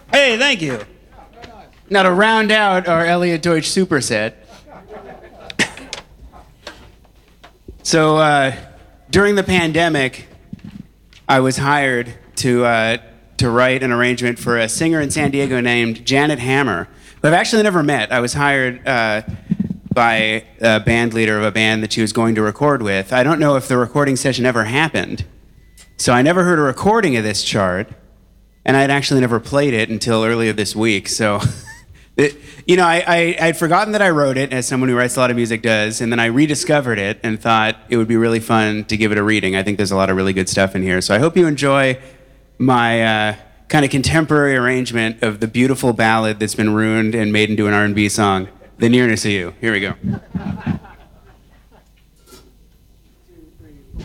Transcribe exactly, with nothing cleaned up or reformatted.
Hey, thank you. Now to round out our Elliot Deutsch superset. So uh, during the pandemic, I was hired to uh, to write an arrangement for a singer in San Diego named Janet Hammer, who I've actually never met. I was hired uh, by a band leader of a band that she was going to record with. I don't know if the recording session ever happened, so I never heard a recording of this chart, and I'd actually never played it until earlier this week. So, it, you know, I, I, I'd forgotten that I wrote it, as someone who writes a lot of music does, and then I rediscovered it and thought it would be really fun to give it a reading. I think there's a lot of really good stuff in here. So I hope you enjoy my uh, kind of contemporary arrangement of the beautiful ballad that's been ruined and made into an R and B song, The Nearness of You. Here we go.